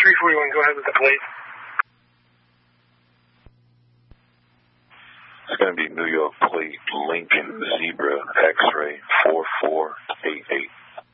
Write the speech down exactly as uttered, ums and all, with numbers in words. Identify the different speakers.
Speaker 1: three forty-one, go ahead with the plate.
Speaker 2: It's going to be New York plate, Lincoln Zebra X-ray four four eight eight.